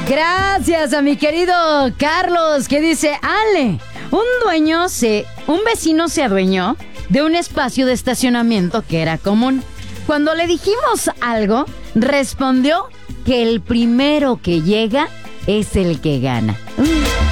Gracias a mi querido Carlos, que dice: Ale, un vecino se adueñó de un espacio de estacionamiento que era común. Cuando le dijimos algo, respondió que el primero que llega es el que gana.